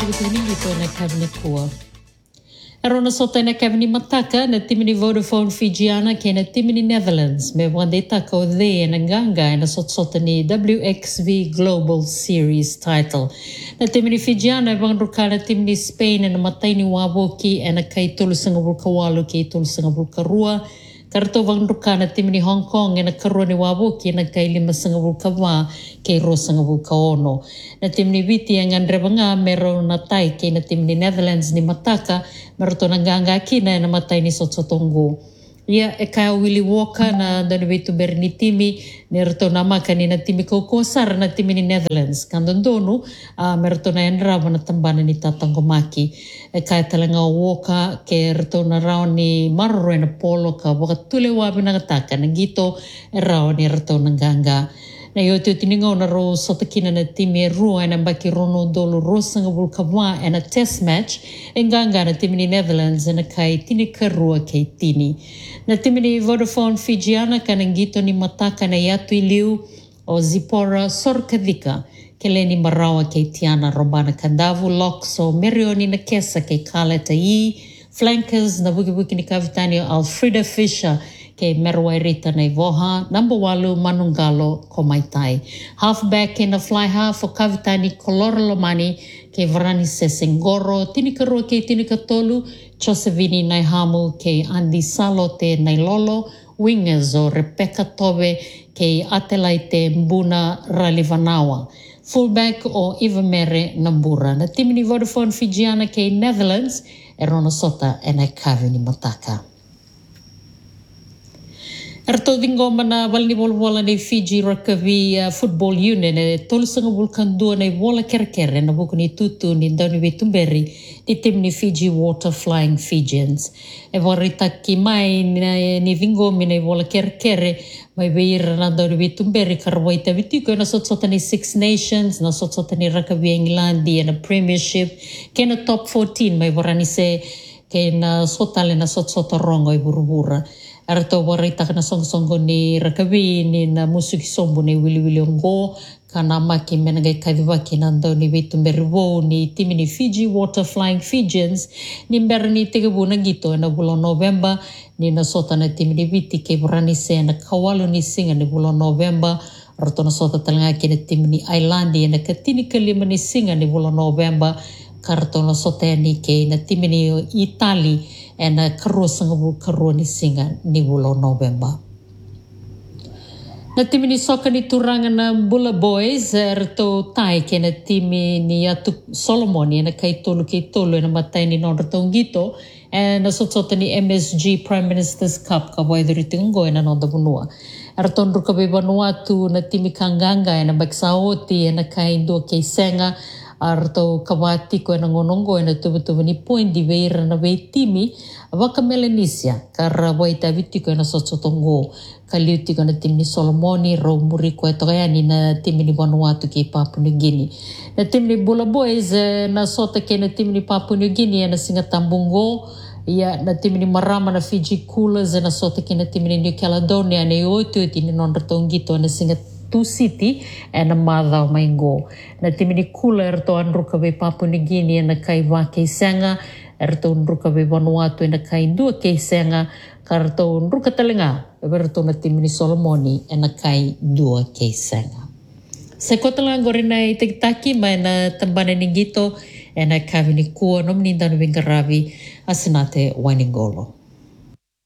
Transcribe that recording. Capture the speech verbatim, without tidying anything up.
Tukutuningi na kavni kua. Arona sota na kavni mataka na timini Vodafone Fijiana ke na timini Netherlands me wande taka o the na nganga na sot sota ni W X V Global Series title. Na timini Fijiana bang ruka na timini Spain na matai ni waboki na kai tulu sangabul kawalu ke tulu sangabul karua. Karto bang ruka na timini Hong Kong na karua ni waboki na kai lima sangabul kawa ke ro sangabul kaono. Na timini viti ang andrebanga mero na tai ke na timini Netherlands ni mataka mero to nanganga kina na matai ni sotsotongo. Ia e kai Willy Walker na dani vitu berni timi nerto na maka ni na timi kokosar na timi ni Netherlands kandondonu uh, merto na enrava na tambana ni tatangomaki e kai talanga Walker ke erto na rao ni marro na polo ka waka tule wabi na kataka na gito e rao ni erto nanganga. Na yo te tiningo na ro sotakina na timi e rua na baki rono dolo rosanga vulkawa na test match e nganga na timi ni Netherlands na kai tini karua kei tini. Na timi ni Vodafone Fijiana ka nangito ni mataka na yatu iliu o Zipora Sorkadika ke leni marawa kei Tiana Robana Kandavu Locks o Merioni na kesa kei Kaleta i Flankers na buki-buki ni kavitani o Alfreda Fisher ke Merwai Rita na Ivoha, number walu Manungalo Komaitai. Halfback in a fly half for Kavitani Kolora Lomani ke Varani Sesengoro, Tinikarua ke Tinikatolu, Chosevini Naihamu ke Andi Salote Nailolo, Wingers o Rebecca Tobe ke Atelaite Mbuna Ralivanawa. Fullback o Ivamere Nambura. Na timini Vodafone Fijiana ke Netherlands, Erona Sota e na Kavini Mataka. Erto dingo mana walni bola nei Fiji Rakavi uh, Football Union e tolu sanga bulkan dua nei bola kerkere na buku ni tutu ni dani vetumberi di tim ni Fiji Water Flying Fijians. E vorrita ki mai ni, ni vingo mi nei bola kerkere mai beira na dani vetumberi karwaita vitiko na sotsota ni Six Nations na sotsota ni Rakavi Englandi na Premiership ke na top fourteen mai vorani se ke na sotale na sotsota rongo i burubura. Arto warita kana song-songo ni Rakavi ni na musuki sombo ni Willy Willy Ongo kana maki menagai kaivaki nando ni Vitumberi wo ni timi ni Fiji Water Flying Fijians ni mbera ni tegabu na gito na bulan November ni na sota na timi ni viti ke burani se na kawalu ni singa ni bulan November arto na sota talanga ki na timi ni Islandi na katini kalima ni singa ni bulan November karto na sota ni ke na timi ni Itali e na karua sangabu karua ni singa ni bulan November. Na timi ni soka ni turanga na Bula Boys erto tai ke na timi ni atu Solomoni na kai tolu kai tolu na matai ni non ratongito e na sotsota ni M S G Prime Minister's Cup ka waiduri tingo e na non da bunua. Erto nruka be Vanuatu na timi kanganga e na baksaoti e na kai indua kei senga arto kawati ko na ngonongo na tubu-tubu ni point di veira na vei timi waka Melanesia kara waita viti ko na sotsotongo kaliuti ko na timi ni Solomoni ro muri ko eto kaya ni na timi ni Vanuatu ke Papua New Guinea na timi ni Bula Boys na sota ke na timi ni Papua New Guinea na singa tambungo ia na timi ni Marama na Fiji Coolers na sota ke na timi ni New Caledonia na ioito iti ni non ratongito na singa Tu City e na Madhao Maingo. Na timi ni kula erto anruka ve Papua New Guinea na kai wa kei senga, erto anruka ve Vanuatu na kai dua kei senga, karto anruka talenga, erto na timi ni Solomoni na kai dua kei senga. Sa kota lang gorina i tikitaki mai na tambana ni gito e na kavi ni kua nom ni danu vingaravi asinate Wainingolo.